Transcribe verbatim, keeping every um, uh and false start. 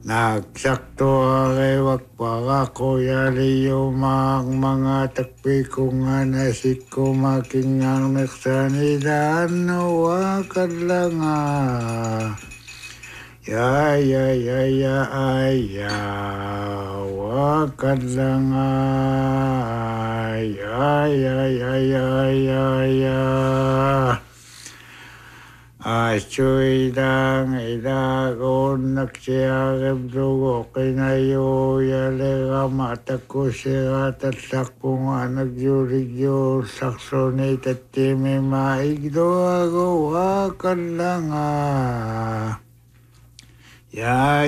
Nagsakto arewak para ko yali yumak mga takpi ko nga nasik ko makingang naksanidaan wakat lang ah. Ya ya ya ya ay ya wakat lang ay ay ay ay ay ay ya. Asyuy dang idagon nagsiyarib dugo kinayo yalega mataku sirat at sakpo nga nagyurigyo saksonit at timi maigdo agawa kan lang ah. Ya